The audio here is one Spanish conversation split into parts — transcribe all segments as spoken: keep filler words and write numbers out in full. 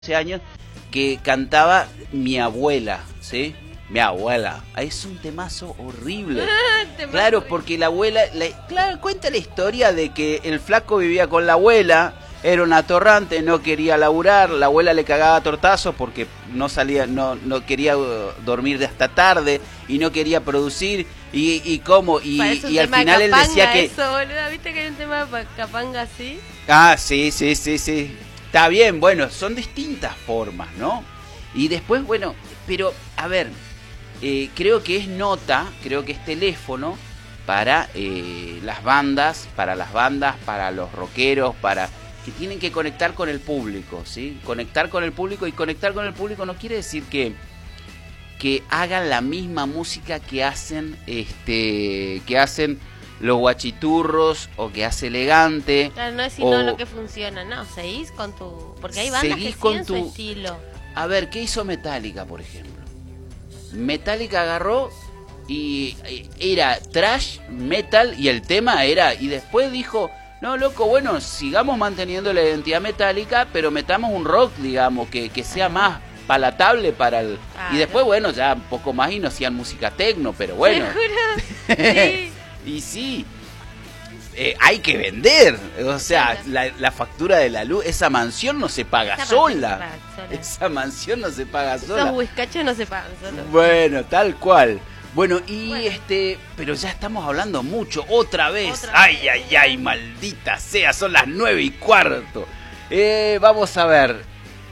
años que cantaba Mi Abuela, ¿sí? Mi Abuela. Es un temazo horrible. Temazo. Claro, porque la abuela, la, claro, cuenta la historia de que el flaco vivía con la abuela, era un atorrante, no quería laburar, la abuela le cagaba tortazos porque no salía, no, no quería dormir de hasta tarde y no quería producir y, y cómo, y, y al final él decía que... Eso, boludo. ¿Viste que hay un tema de capanga así? Ah, sí, sí, sí, sí. Está bien, bueno, son distintas formas, ¿no? Y después, bueno, pero, a ver, eh, creo que es nota, creo que es teléfono para eh, las bandas, para las bandas, para los rockeros, para que tienen que conectar con el público, ¿sí? Conectar con el público, y conectar con el público no quiere decir que que hagan la misma música que hacen, este, que hacen los guachiturros o que hace Elegante. Claro, no es sino o... lo que funciona, no, seguís con tu... Porque hay bandas que siguen tu... su estilo. A ver, ¿qué hizo Metallica, por ejemplo? Metallica agarró y era thrash, metal, y el tema era... Y después dijo, no, loco, bueno, sigamos manteniendo la identidad metálica, pero metamos un rock, digamos, que, que sea más palatable para el... Ah, y después, bueno, ya un poco más y no hacían música tecno, pero bueno. Sí. Y sí, eh, hay que vender, o sea, la, la factura de la luz, esa mansión no se paga esa sola. Paga sola. Esa mansión no se paga sola. Esos whiskachos no se pagan solos. Bueno, tal cual. Bueno, y bueno. este, pero ya estamos hablando mucho, otra vez. Otra ay, vez. ay, ay, maldita sea, son las nueve y cuarto. Eh, vamos a ver.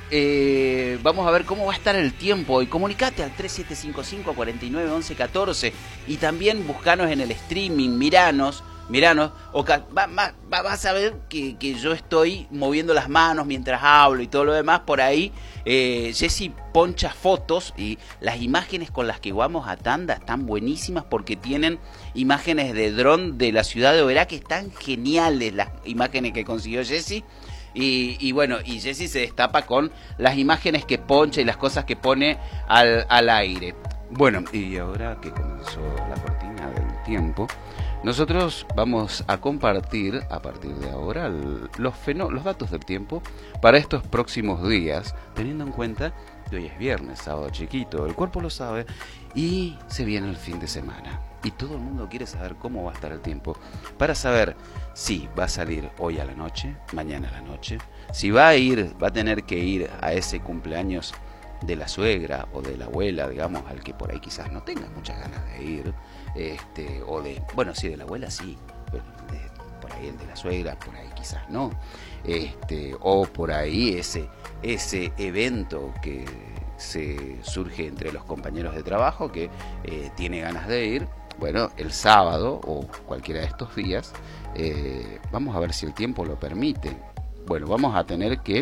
Eh, vamos a ver cómo va a estar el tiempo y comunicate al tres siete cinco cinco, cuatro nueve, once, catorce y también buscanos en el streaming, miranos, miranos, o va, va, va, vas a ver que, que yo estoy moviendo las manos mientras hablo y todo lo demás por ahí. eh, Jessy poncha fotos y las imágenes con las que vamos a tanda están buenísimas porque tienen imágenes de dron de la ciudad de Oberá que están geniales, las imágenes que consiguió Jessy. Y, y bueno, y Jessy se destapa con las imágenes que poncha y las cosas que pone al, al aire. Bueno, y ahora que comenzó la cortina del tiempo, nosotros vamos a compartir a partir de ahora el, los, feno, los datos del tiempo para estos próximos días, teniendo en cuenta que hoy es viernes, sábado chiquito, el cuerpo lo sabe, y se viene el fin de semana. Y todo el mundo quiere saber cómo va a estar el tiempo, para saber si va a salir hoy a la noche, mañana a la noche, si va a ir, va a tener que ir a ese cumpleaños de la suegra o de la abuela, digamos, al que por ahí quizás no tenga muchas ganas de ir, este, o de, bueno, sí, de la abuela sí, pero de, por ahí el de la suegra, por ahí quizás no, este, o por ahí ese, ese evento que se surge entre los compañeros de trabajo que eh, tiene ganas de ir. Bueno, el sábado o cualquiera de estos días, eh, vamos a ver si el tiempo lo permite. Bueno, vamos a tener que...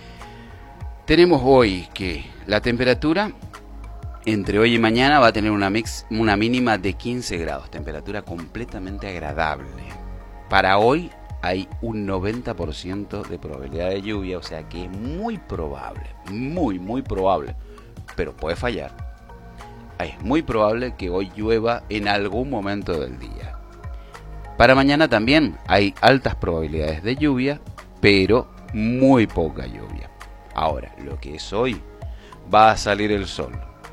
Tenemos hoy que la temperatura entre hoy y mañana va a tener una, mix, una mínima de quince grados, temperatura completamente agradable. Para hoy hay un noventa por ciento de probabilidad de lluvia, o sea que es muy probable, muy, muy probable, pero puede fallar. Es muy probable que hoy llueva en algún momento del día. Para mañana también hay altas probabilidades de lluvia, pero muy poca lluvia. Ahora, lo que es hoy, va a salir el sol,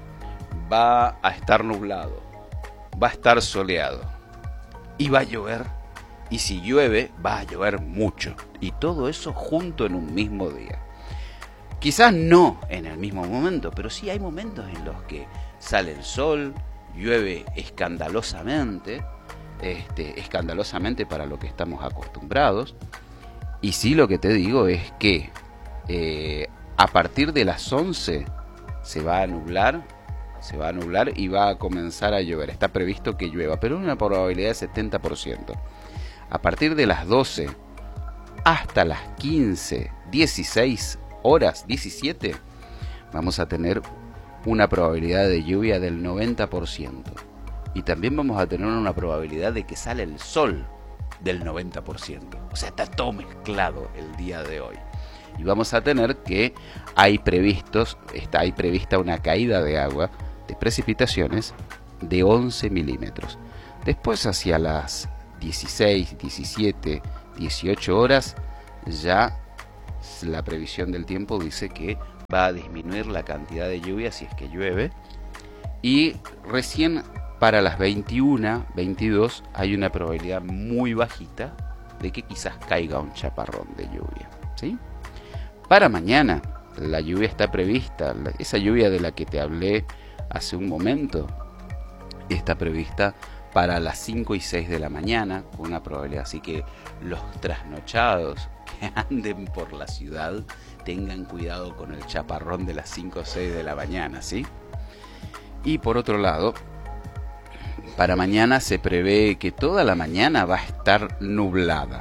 va a estar nublado, va a estar soleado y va a llover. Y si llueve, va a llover mucho. Y todo eso junto en un mismo día. Quizás no en el mismo momento, pero sí hay momentos en los que sale el sol, llueve escandalosamente, este, escandalosamente para lo que estamos acostumbrados. Y sí, lo que te digo es que eh, a partir de las once se va a nublar, se va a nublar y va a comenzar a llover. Está previsto que llueva, pero una probabilidad de setenta por ciento. A partir de las doce hasta las quince, dieciséis horas, diecisiete, vamos a tener una probabilidad de lluvia del noventa por ciento. Y también vamos a tener una probabilidad de que sale el sol del noventa por ciento. O sea, está todo mezclado el día de hoy. Y vamos a tener que hay previstos, está hay prevista una caída de agua, de precipitaciones de once milímetros. Después, hacia las dieciséis, diecisiete, dieciocho horas, ya la previsión del tiempo dice que va a disminuir la cantidad de lluvia si es que llueve. Y recién para las veintiuna, veintidós hay una probabilidad muy bajita de que quizás caiga un chaparrón de lluvia, ¿sí? Para mañana la lluvia está prevista, esa lluvia de la que te hablé hace un momento está prevista para las cinco y seis de la mañana, con una probabilidad, así que los trasnochados que anden por la ciudad tengan cuidado con el chaparrón de las cinco o seis de la mañana, ¿sí? Y por otro lado, para mañana se prevé que toda la mañana va a estar nublada.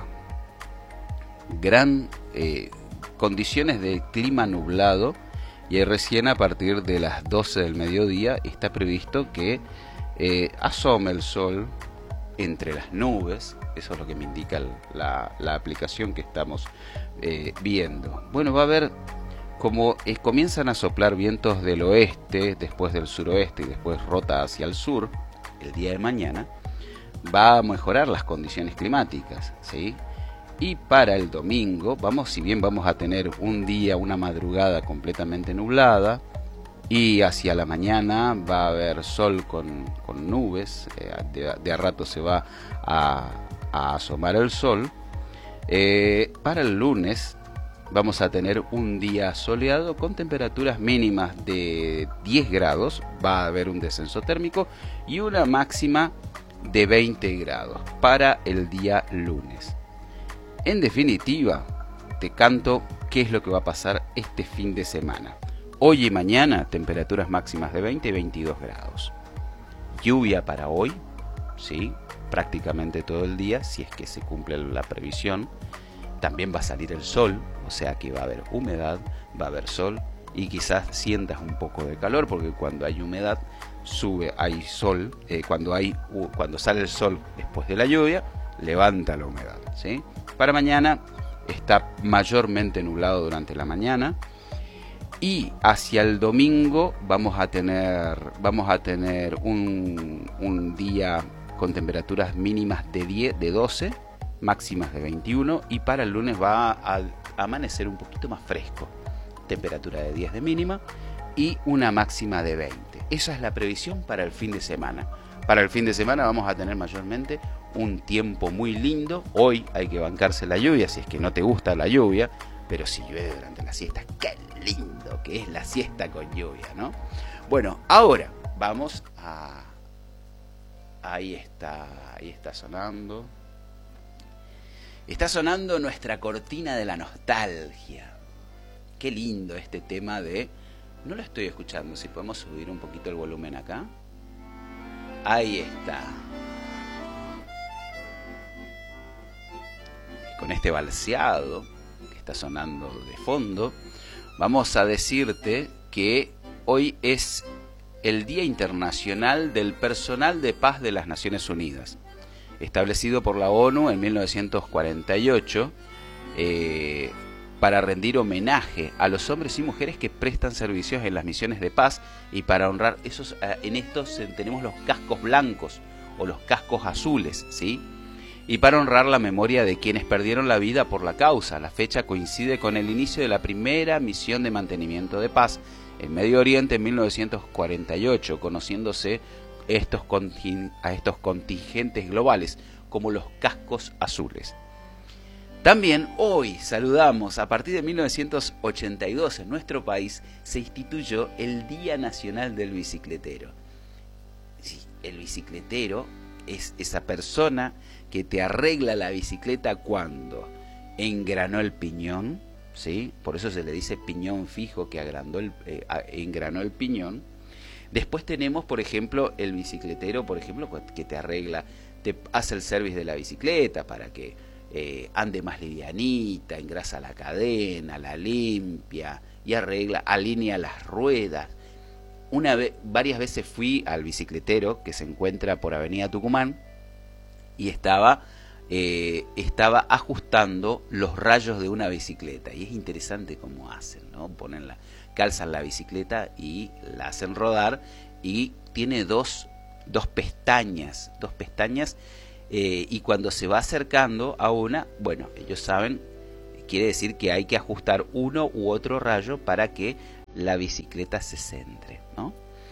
Gran eh, condiciones de clima nublado, y recién a partir de las doce del mediodía está previsto que eh, asome el sol entre las nubes. Eso es lo que me indica la, la aplicación que estamos eh, viendo. Bueno, va a haber como eh, comienzan a soplar vientos del oeste, después del suroeste y después rota hacia el sur. El día de mañana va a mejorar las condiciones climáticas, ¿sí? Y para el domingo, vamos, si bien vamos a tener un día, una madrugada completamente nublada, y hacia la mañana va a haber sol con, con nubes, eh, de, de a rato se va a, a asomar el sol. Eh, para el lunes vamos a tener un día soleado con temperaturas mínimas de diez grados, va a haber un descenso térmico y una máxima de veinte grados para el día lunes. En definitiva, te canto qué es lo que va a pasar este fin de semana. Hoy y mañana, temperaturas máximas de veinte y veintidós grados. Lluvia para hoy, ¿sí? Prácticamente todo el día, si es que se cumple la previsión. También va a salir el sol, o sea que va a haber humedad, va a haber sol y quizás sientas un poco de calor, porque cuando hay humedad sube, hay sol, eh, cuando, hay, uh, cuando sale el sol después de la lluvia, levanta la humedad, ¿sí? Para mañana está mayormente nublado durante la mañana y hacia el domingo vamos a tener, vamos a tener un, un día con temperaturas mínimas de diez, de doce, máximas de veintiuno, y para el lunes va a amanecer un poquito más fresco, temperatura de diez de mínima y una máxima de veinte. Esa es la previsión para el fin de semana. Para el fin de semana vamos a tener mayormente un tiempo muy lindo. Hoy hay que bancarse la lluvia si es que no te gusta la lluvia, pero si llueve durante la siesta, qué lindo que es la siesta con lluvia, ¿no? Bueno, ahora vamos a... Ahí está, ahí está sonando. Está sonando nuestra cortina de la nostalgia. Qué lindo este tema de... No lo estoy escuchando, si podemos subir un poquito el volumen acá. Ahí está. Con este balseado que está sonando de fondo, vamos a decirte que hoy es el Día Internacional del Personal de Paz de las Naciones Unidas, establecido por la ONU en mil novecientos cuarenta y ocho, eh, para rendir homenaje a los hombres y mujeres que prestan servicios en las misiones de paz, y para honrar esos, en estos tenemos los cascos blancos o los cascos azules, ¿sí? Y para honrar la memoria de quienes perdieron la vida por la causa. La fecha coincide con el inicio de la primera misión de mantenimiento de paz en Medio Oriente en mil novecientos cuarenta y ocho, conociéndose estos conting- a estos contingentes globales como los cascos azules. También hoy saludamos, a partir de mil novecientos ochenta y dos en nuestro país se instituyó el Día Nacional del Bicicletero. Sí, el bicicletero es esa persona que te arregla la bicicleta cuando engranó el piñón, ¿sí? Por eso se le dice piñón fijo, que agrandó el, eh, engranó el piñón. Después tenemos, por ejemplo, el bicicletero, por ejemplo, que te arregla, te hace el service de la bicicleta para que eh, ande más livianita, engrasa la cadena, la limpia y arregla, alinea las ruedas. Una vez, varias veces fui al bicicletero que se encuentra por Avenida Tucumán y estaba, eh, estaba ajustando los rayos de una bicicleta, y es interesante cómo hacen, ¿no? Ponen la, calzan la bicicleta y la hacen rodar, y tiene dos, dos pestañas, dos pestañas, eh, y cuando se va acercando a una, bueno, ellos saben, quiere decir que hay que ajustar uno u otro rayo para que la bicicleta se centre, ¿no?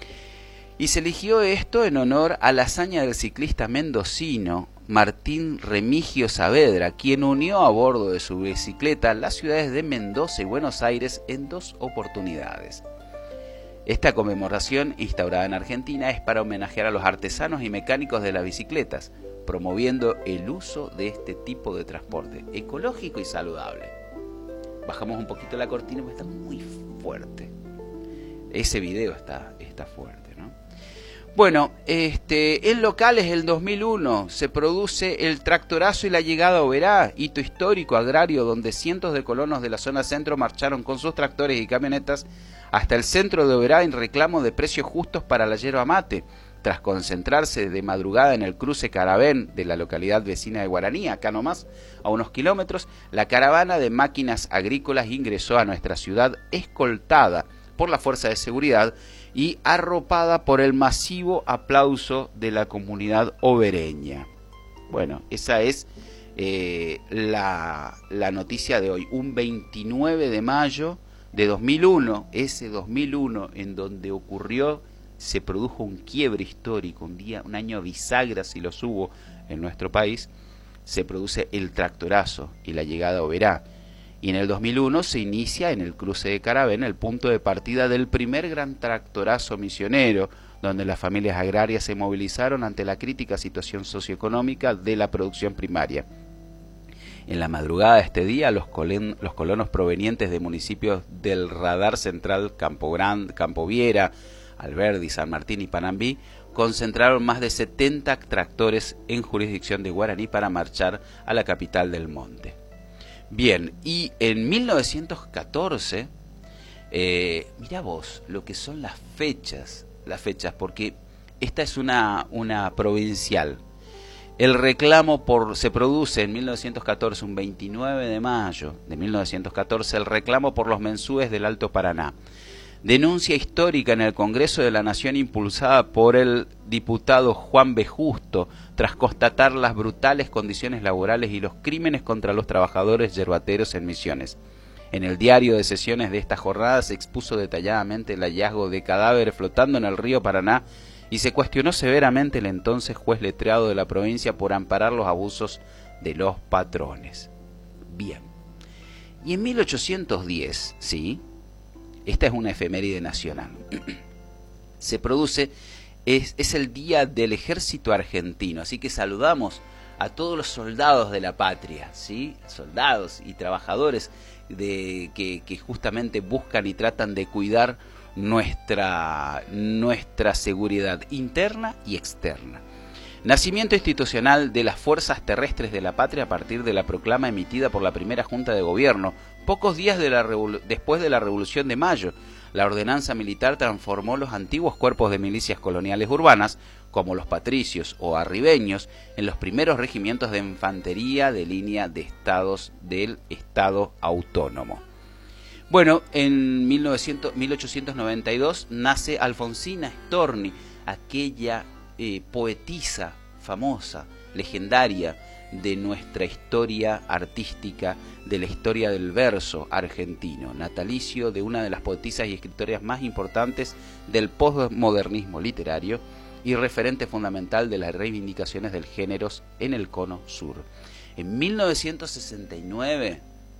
Y se eligió esto en honor a la hazaña del ciclista mendocino Martín Remigio Saavedra, quien unió a bordo de su bicicleta las ciudades de Mendoza y Buenos Aires en dos oportunidades. Esta conmemoración, instaurada en Argentina, es para homenajear a los artesanos y mecánicos de las bicicletas, promoviendo el uso de este tipo de transporte ecológico y saludable. Bajamos un poquito la cortina porque está muy fuerte. Ese video está, está fuerte, ¿no? Bueno, este, en locales el dos mil uno se produce el tractorazo y la llegada a Oberá, hito histórico agrario donde cientos de colonos de la zona centro marcharon con sus tractores y camionetas hasta el centro de Oberá en reclamo de precios justos para la yerba mate. Tras concentrarse de madrugada en el cruce Caravén de la localidad vecina de Guaraní, acá nomás, a unos kilómetros, la caravana de máquinas agrícolas ingresó a nuestra ciudad escoltada por la fuerza de seguridad y arropada por el masivo aplauso de la comunidad obereña. Bueno, esa es eh, la, la noticia de hoy, un veintinueve de mayo de dos mil uno, ese dos mil uno en donde ocurrió, se produjo un quiebre histórico, un día, un año bisagra si los hubo en nuestro país, se produce el tractorazo y la llegada a Oberá. Y en el dos mil uno se inicia en el cruce de Caravén el punto de partida del primer gran tractorazo misionero, donde las familias agrarias se movilizaron ante la crítica situación socioeconómica de la producción primaria. En la madrugada de este día, los, colen, los colonos provenientes de municipios del Radar Central, Campo Grande, Campo Viera, Alberdi, San Martín y Panambí, concentraron más de setenta tractores en jurisdicción de Guaraní para marchar a la capital del monte. Bien, y en mil novecientos catorce, eh, mirá vos lo que son las fechas, las fechas, porque esta es una, una provincial. El reclamo por se produce en mil novecientos catorce, un veintinueve de mayo de mil novecientos catorce, el reclamo por los mensúes del Alto Paraná. Denuncia histórica en el Congreso de la Nación impulsada por el diputado Juan B. Justo, tras constatar las brutales condiciones laborales y los crímenes contra los trabajadores yerbateros en Misiones. En el diario de sesiones de esta jornada se expuso detalladamente el hallazgo de cadáveres flotando en el río Paraná y se cuestionó severamente el entonces juez letrado de la provincia por amparar los abusos de los patrones. Bien. Y en mil ochocientos diez, ¿sí? Esta es una efeméride nacional. Se produce, es, es el Día del Ejército Argentino, así que saludamos a todos los soldados de la patria, ¿sí? Soldados y trabajadores de, que, que justamente buscan y tratan de cuidar nuestra, nuestra seguridad interna y externa. Nacimiento institucional de las Fuerzas Terrestres de la Patria a partir de la proclama emitida por la primera Junta de Gobierno, pocos días de la después de la Revolución de Mayo. La ordenanza militar transformó los antiguos cuerpos de milicias coloniales urbanas, como los patricios o arribeños, en los primeros regimientos de infantería de línea de estados del Estado autónomo. Bueno, en mil ochocientos noventa y dos nace Alfonsina Storni, aquella eh, poetisa famosa, legendaria, de nuestra historia artística, de la historia del verso argentino, natalicio de una de las poetisas y escritoras más importantes del postmodernismo literario y referente fundamental de las reivindicaciones del género en el cono sur. En mil novecientos sesenta y nueve,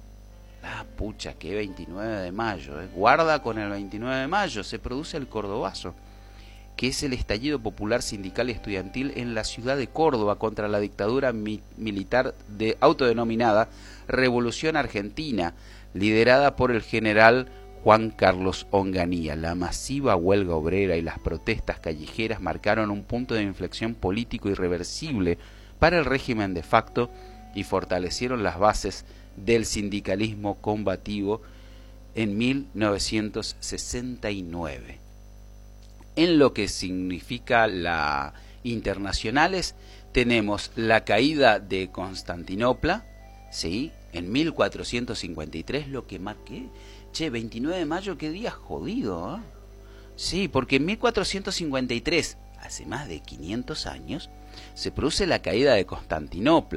ah pucha, que veintinueve de mayo, eh, guarda con el veintinueve de mayo, se produce el Cordobazo, que es el estallido popular sindical y estudiantil en la ciudad de Córdoba contra la dictadura mi militar de autodenominada Revolución Argentina, liderada por el general Juan Carlos Onganía. La masiva huelga obrera y las protestas callejeras marcaron un punto de inflexión político irreversible para el régimen de facto y fortalecieron las bases del sindicalismo combativo en mil novecientos sesenta y nueve. En lo que significa la internacionales, tenemos la caída de Constantinopla, ¿sí? En mil cuatrocientos cincuenta y tres, lo que marqué, che, veintinueve de mayo, qué día jodido, ¿eh? Sí, porque en mil cuatrocientos cincuenta y tres, hace más de quinientos años, se produce la caída de Constantinopla,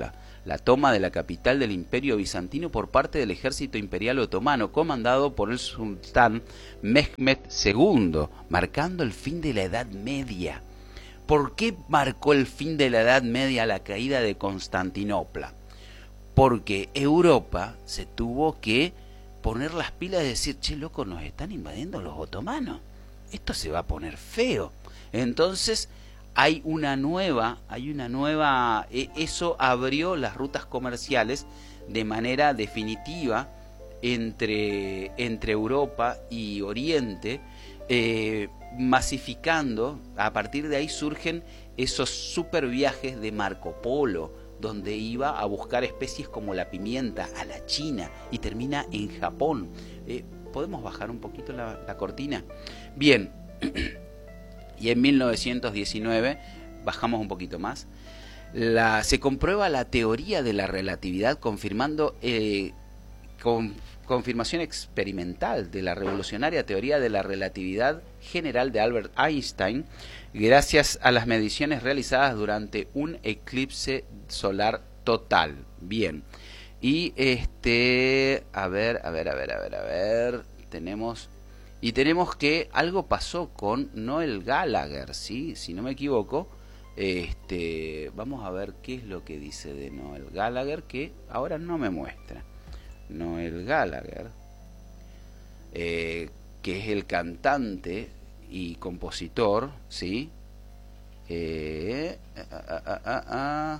la toma de la capital del Imperio Bizantino por parte del ejército imperial otomano, comandado por el sultán Mehmed segundo, marcando el fin de la Edad Media. ¿Por qué marcó el fin de la Edad Media la caída de Constantinopla? Porque Europa se tuvo que poner las pilas y decir, che, loco, nos están invadiendo los otomanos, esto se va a poner feo. Entonces hay una nueva, hay una nueva, eso abrió las rutas comerciales de manera definitiva entre, entre Europa y Oriente, eh, masificando. A partir de ahí surgen esos super viajes de Marco Polo, donde iba a buscar especies como la pimienta a la China y termina en Japón. Eh, ¿Podemos bajar un poquito la, la cortina? Bien. Y en mil novecientos diecinueve, bajamos un poquito más, la, se comprueba la teoría de la relatividad, confirmando eh, con, confirmación experimental de la revolucionaria teoría de la relatividad general de Albert Einstein, gracias a las mediciones realizadas durante un eclipse solar total. Bien. Y este, a ver, a ver, a ver, a ver, a ver, tenemos... Y tenemos que algo pasó con Noel Gallagher, ¿sí? Si no me equivoco. Este, vamos a ver qué es lo que dice de Noel Gallagher, que ahora no me muestra. Noel Gallagher, eh, que es el cantante y compositor, ¿sí? Eh, ah, ah, ah, ah.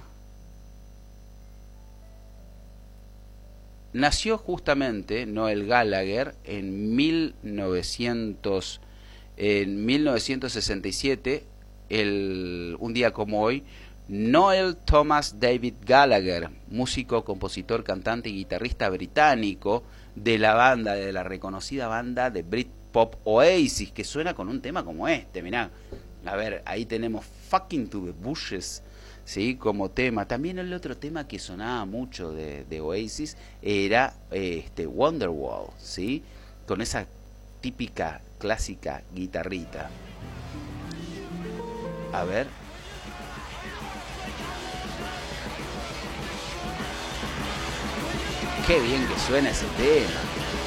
Nació justamente Noel Gallagher en mil novecientos, en mil novecientos sesenta y siete, el, un día como hoy. Noel Thomas David Gallagher, músico, compositor, cantante y guitarrista británico de la banda, de la reconocida banda de Britpop Oasis, que suena con un tema como este. Mirá, a ver, ahí tenemos Fucking to the Bushes, ¿sí? Como tema. También el otro tema que sonaba mucho de, de Oasis era eh, este Wonderwall, ¿sí? Con esa típica, clásica guitarrita. A ver. Qué bien que suena ese tema.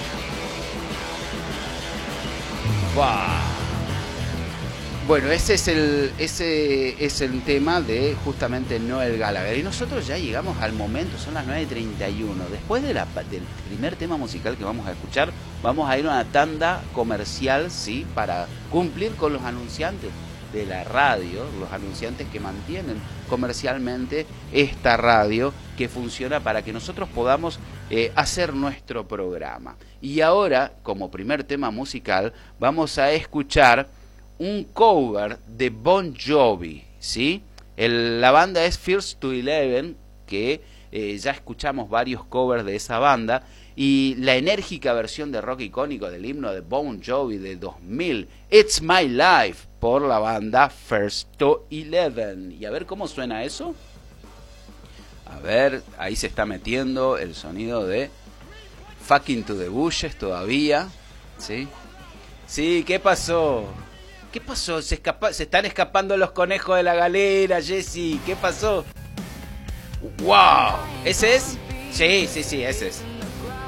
¡Wow! Bueno, ese es el ese es el tema de justamente Noel Gallagher. Y nosotros ya llegamos al momento, son las nueve y treinta y uno. Después de la, del primer tema musical que vamos a escuchar, vamos a ir a una tanda comercial, ¿sí? Para cumplir con los anunciantes de la radio, los anunciantes que mantienen comercialmente esta radio, que funciona para que nosotros podamos eh, hacer nuestro programa. Y ahora, como primer tema musical, vamos a escuchar un cover de Bon Jovi, ¿sí? El, la banda es First to Eleven, que eh, ya escuchamos varios covers de esa banda, y la enérgica versión de rock icónico del himno de Bon Jovi de dos mil, It's My Life, por la banda First to Eleven. Y a ver cómo suena eso. A ver, ahí se está metiendo el sonido de Fucking to the Bushes todavía, ¿sí? Sí, ¿qué pasó? ¿Qué pasó? Se, escapa, se están escapando los conejos de la galera, Jessy. ¿Qué pasó? ¡Wow! ¿Ese es? Sí, sí, sí, ese es.